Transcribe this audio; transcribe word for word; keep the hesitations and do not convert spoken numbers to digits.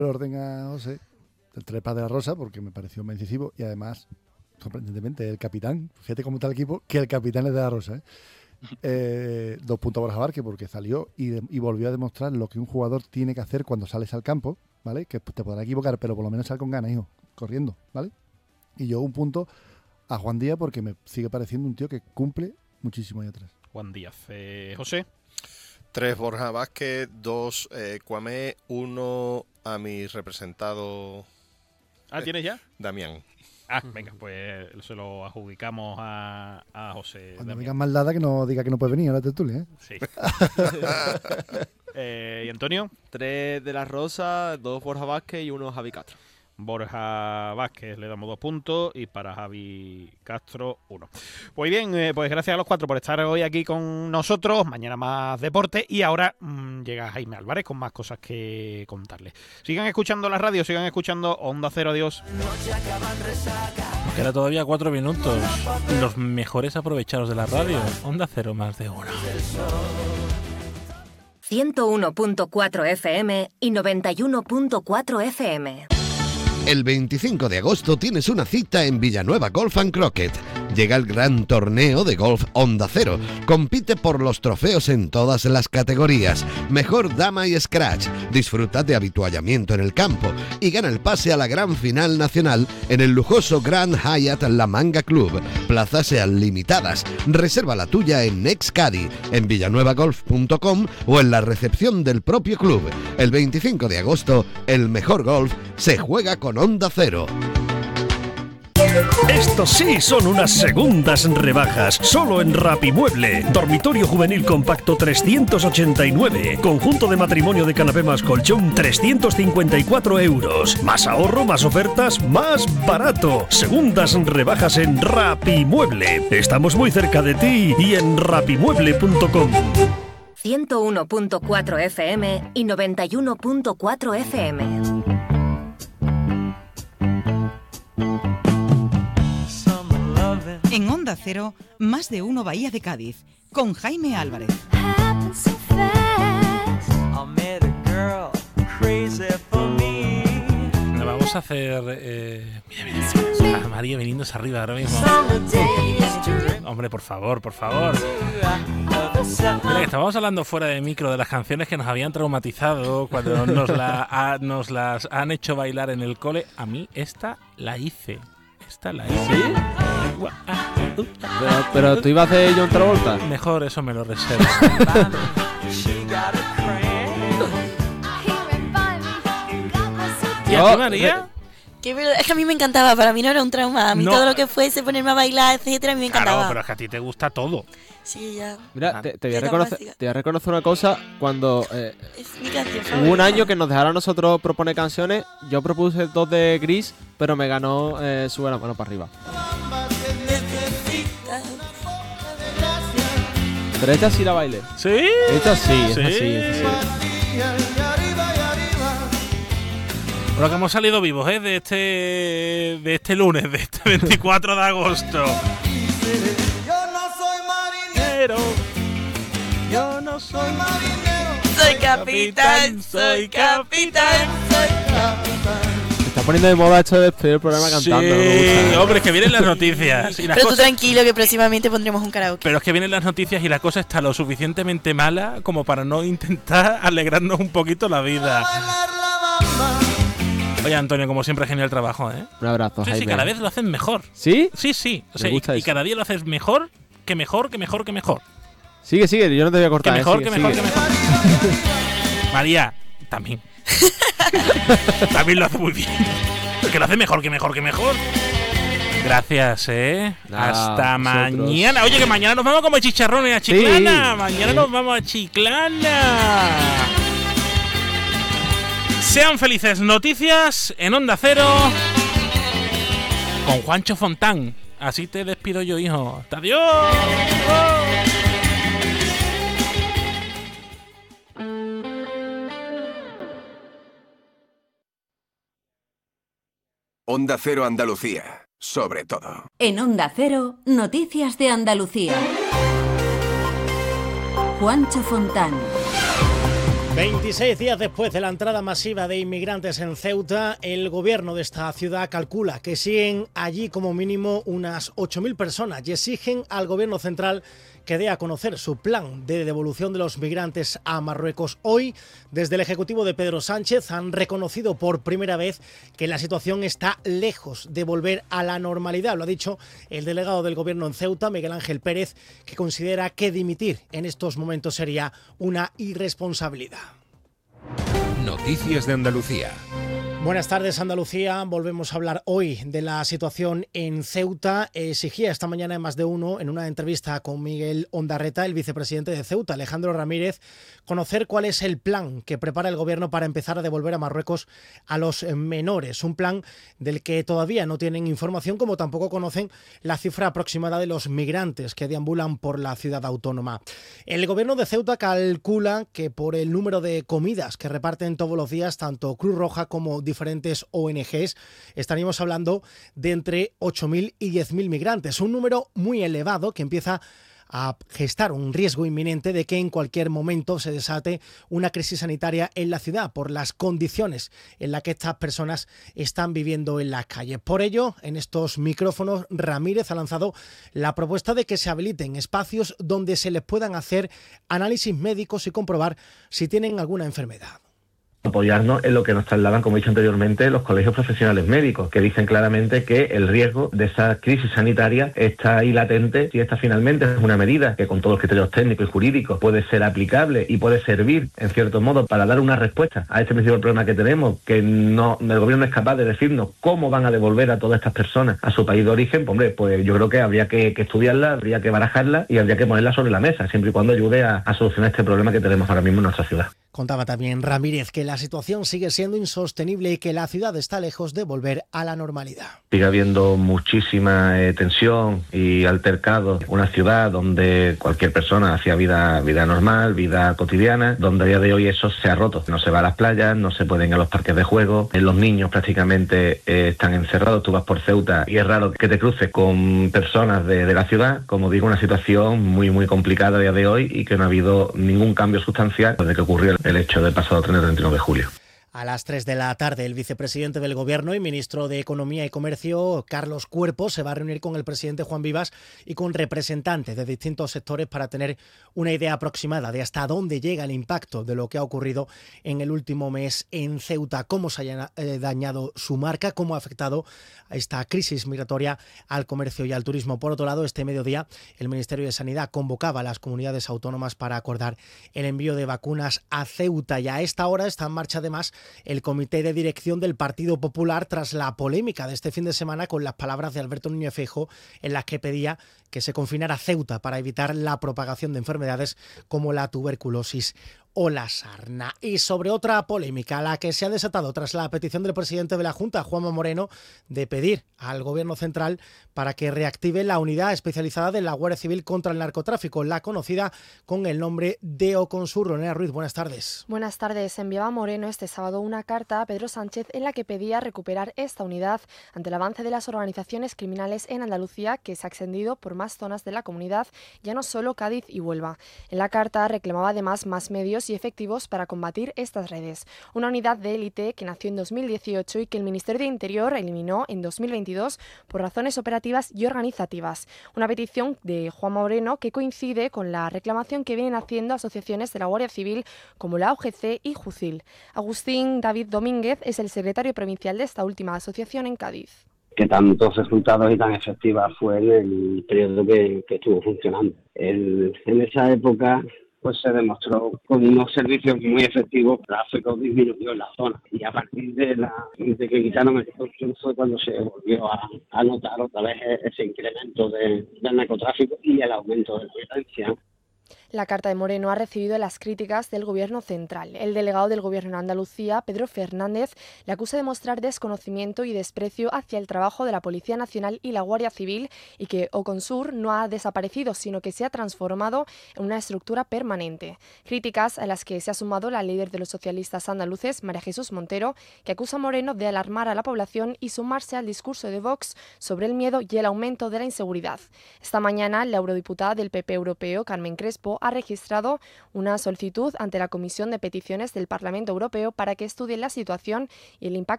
el orden a José, el Trepa de la Rosa, porque me pareció más incisivo y además, sorprendentemente, el capitán, fíjate cómo está el equipo, que el capitán es de la Rosa. ¿eh? Eh, dos puntos por Jabarque porque salió y, de, y volvió a demostrar lo que un jugador tiene que hacer cuando sales al campo, ¿vale? Que te podrás equivocar, pero por lo menos sal con ganas, hijo, corriendo, ¿vale? Y yo un punto a Juan Díaz porque me sigue pareciendo un tío que cumple muchísimo ahí atrás. Juan Díaz. Eh, José. Tres Borja Vázquez, dos eh, Cuamé, uno a mi representado. Ah, eh, ¿tienes ya? Damián. Ah, venga, pues se lo adjudicamos a, a José. Cuando Damián. digas maldada que no diga que no puede venir a la tertulia, ¿eh? Sí. eh, ¿Y Antonio? Tres de la Rosa, dos Borja Vázquez y uno Javi Castro. Borja Vázquez le damos dos puntos y para Javi Castro uno. Pues bien, eh, pues gracias a los cuatro por estar hoy aquí con nosotros. Mañana más deporte y ahora mmm, llega Jaime Álvarez con más cosas que contarles. Sigan escuchando la radio, sigan escuchando Onda Cero. Adiós. Nos queda todavía cuatro minutos. Los mejores aprovechados de la radio. Onda Cero más de uno. ciento uno punto cuatro F M y noventa y uno punto cuatro F M. El veinticinco de agosto tienes una cita en Villanueva Golf and Croquet. Llega el gran torneo de golf Onda Cero. Compite por los trofeos en todas las categorías. Mejor dama y scratch. Disfruta de habituallamiento en el campo y gana el pase a la gran final nacional en el lujoso Grand Hyatt La Manga Club. Plazas sean limitadas. Reserva la tuya en Nextcadi, en villanueva golf punto com o en la recepción del propio club. El veinticinco de agosto, el mejor golf se juega con Onda Cero. Estos sí son unas segundas rebajas, solo en Rapimueble. Dormitorio juvenil compacto trescientos ochenta y nueve. Conjunto de matrimonio de canapé más colchón trescientos cincuenta y cuatro euros. Más ahorro, más ofertas, más barato. Segundas rebajas en Rapimueble. Estamos muy cerca de ti y en rapimueble punto com. ciento uno punto cuatro F M y noventa y uno punto cuatro F M. En Onda Cero, más de uno Bahía de Cádiz, con Jaime Álvarez. Bueno, vamos a hacer... Eh... Mira, mira, mira. Ah, María viniéndose arriba ahora mismo. Hombre, por favor, por favor. Mira, que estábamos hablando fuera de micro de las canciones que nos habían traumatizado cuando nos, la, a, nos las han hecho bailar en el cole. A mí esta la hice. Esta la hice. ¿Sí? Pero, pero tú ibas a hacer John Travolta. Mejor eso me lo reservo. ¿Y a ti, María? Que es que a mí me encantaba, para mí no era un trauma. A mí no. Todo lo que fuese ponerme a bailar, etcétera, a mí me encantaba. Claro, pero es que a ti te gusta todo. Sí, ya. Mira, te, te, voy, a reconocer, te voy a reconocer una cosa. Cuando eh, es mi canción favorita. Hubo un año que nos dejaron a nosotros proponer canciones. Yo propuse dos de Gris, pero me ganó eh, Sube la mano para arriba. Pero esta sí la bailé. ¿Sí? Esta sí, esta sí, sí, esta sí. Bueno, que hemos salido vivos, ¿eh? De este, de este lunes, de este veinticuatro de agosto. Yo no soy marinero. Yo no soy marinero. Soy capitán, soy capitán, soy capitán. Se está poniendo de moda esto de despedir el programa cantando. Sí, no hombre, es que vienen las noticias. Y las Pero cosas... tú tranquilo que próximamente pondremos un karaoke. Pero es que vienen las noticias y la cosa está lo suficientemente mala como para no intentar alegrarnos un poquito la vida. Oye, Antonio, como siempre, genial trabajo, ¿eh? Un abrazo, sí, Jaime. Sí, cada vez lo hacen mejor. ¿Sí? Sí, sí. O sea, Me gusta y, y eso. cada día lo haces mejor, que mejor, que mejor, que mejor. Sigue, sigue, yo no te voy a cortar. Que mejor, eh, que sigue, mejor, sigue. que mejor. María, también. También lo hace muy bien. Que lo hace mejor, que mejor, que mejor. Gracias, ¿eh? Nada, Hasta vosotros. mañana. Oye, que mañana nos vamos como chicharrones a Chiclana. Sí. Mañana nos vamos a Chiclana. Sean felices. Noticias en Onda Cero con Juancho Fontán. Así te despido yo, hijo. ¡Hasta adiós! Onda Cero Andalucía, sobre todo. En Onda Cero, Noticias de Andalucía. Juancho Fontán. veintiséis días después de la entrada masiva de inmigrantes en Ceuta, el gobierno de esta ciudad calcula que siguen allí como mínimo unas ocho mil personas y exigen al gobierno central que dé a conocer su plan de devolución de los migrantes a Marruecos. Hoy, desde el Ejecutivo de Pedro Sánchez, han reconocido por primera vez que la situación está lejos de volver a la normalidad. Lo ha dicho el delegado del Gobierno en Ceuta, Miguel Ángel Pérez, que considera que dimitir en estos momentos sería una irresponsabilidad. Noticias de Andalucía. Buenas tardes, Andalucía. Volvemos a hablar hoy de la situación en Ceuta. Exigía esta mañana en Más de Uno, en una entrevista con Miguel Ondarreta, el vicepresidente de Ceuta, Alejandro Ramírez, conocer cuál es el plan que prepara el gobierno para empezar a devolver a Marruecos a los menores. Un plan del que todavía no tienen información, como tampoco conocen la cifra aproximada de los migrantes que deambulan por la ciudad autónoma. El gobierno de Ceuta calcula que por el número de comidas que reparten todos los días, tanto Cruz Roja como diferentes O N Ges, estaríamos hablando de entre ocho mil y diez mil migrantes, un número muy elevado que empieza a gestar un riesgo inminente de que en cualquier momento se desate una crisis sanitaria en la ciudad por las condiciones en las que estas personas están viviendo en las calles. Por ello, en estos micrófonos, Ramírez ha lanzado la propuesta de que se habiliten espacios donde se les puedan hacer análisis médicos y comprobar si tienen alguna enfermedad. Apoyarnos en lo que nos trasladan, como he dicho anteriormente, los colegios profesionales médicos, que dicen claramente que el riesgo de esa crisis sanitaria está ahí latente y esta finalmente es una medida que con todos los criterios técnicos y jurídicos puede ser aplicable y puede servir, en cierto modo, para dar una respuesta a este principal problema que tenemos, que no el gobierno es capaz de decirnos cómo van a devolver a todas estas personas a su país de origen. Pues, hombre, pues yo creo que habría que, que estudiarla, habría que barajarla y habría que ponerla sobre la mesa, siempre y cuando ayude a, a solucionar este problema que tenemos ahora mismo en nuestra ciudad. Contaba también Ramírez que la situación sigue siendo insostenible y que la ciudad está lejos de volver a la normalidad. Sigue habiendo muchísima eh, tensión y altercados. Una ciudad donde cualquier persona hacía vida, vida normal, vida cotidiana, donde a día de hoy eso se ha roto. No se va a las playas, no se pueden ir a los parques de juego, eh, los niños prácticamente eh, están encerrados. Tú vas por Ceuta y es raro que te cruces con personas de, de la ciudad. Como digo, una situación muy, muy complicada a día de hoy y que no ha habido ningún cambio sustancial desde que ocurrió el hecho del pasado treinta y uno de julio. A las tres de la tarde, el vicepresidente del Gobierno y ministro de Economía y Comercio, Carlos Cuerpo, se va a reunir con el presidente Juan Vivas y con representantes de distintos sectores para tener una idea aproximada de hasta dónde llega el impacto de lo que ha ocurrido en el último mes en Ceuta, cómo se haya dañado su marca, cómo ha afectado a esta crisis migratoria al comercio y al turismo. Por otro lado, este mediodía, el Ministerio de Sanidad convocaba a las comunidades autónomas para acordar el envío de vacunas a Ceuta y a esta hora está en marcha además el comité de dirección del Partido Popular tras la polémica de este fin de semana con las palabras de Alberto Núñez Feijóo en las que pedía que se confinara Ceuta para evitar la propagación de enfermedades como la tuberculosis o la sarna. Y sobre otra polémica, la que se ha desatado tras la petición del presidente de la Junta, Juanma Moreno, de pedir al Gobierno central para que reactive la unidad especializada de la Guardia Civil contra el narcotráfico, la conocida con el nombre de Oconsur. Ronea Ruiz, buenas tardes. Buenas tardes. Enviaba Moreno este sábado una carta a Pedro Sánchez en la que pedía recuperar esta unidad ante el avance de las organizaciones criminales en Andalucía, que se ha extendido por más zonas de la comunidad, ya no solo Cádiz y Huelva. En la carta reclamaba además más medios y efectivos para combatir estas redes. Una unidad de élite que nació en dos mil dieciocho y que el Ministerio de Interior eliminó en dos mil veintidós por razones operativas y organizativas. Una petición de Juan Moreno que coincide con la reclamación que vienen haciendo asociaciones de la Guardia Civil como la U G C y Jucil. Agustín David Domínguez es el secretario provincial de esta última asociación en Cádiz. Que tantos resultados y tan efectivas fue en el periodo que, que estuvo funcionando. El, en esa época pues se demostró con unos servicios muy efectivos, el tráfico disminuyó en la zona y a partir de, la, de que quitaron el control fue cuando se volvió a, a notar otra vez ese incremento de, del narcotráfico y el aumento de la violencia. La carta de Moreno ha recibido las críticas del Gobierno central. El delegado del Gobierno en Andalucía, Pedro Fernández, le acusa de mostrar desconocimiento y desprecio hacia el trabajo de la Policía Nacional y la Guardia Civil y que Oconsur no ha desaparecido, sino que se ha transformado en una estructura permanente. Críticas a las que se ha sumado la líder de los socialistas andaluces, María Jesús Montero, que acusa a Moreno de alarmar a la población y sumarse al discurso de Vox sobre el miedo y el aumento de la inseguridad. Esta mañana, la eurodiputada del P P europeo, Carmen Crespo, ha registrado una solicitud ante la Comisión de Peticiones del Parlamento Europeo para que estudie la situación y el impacto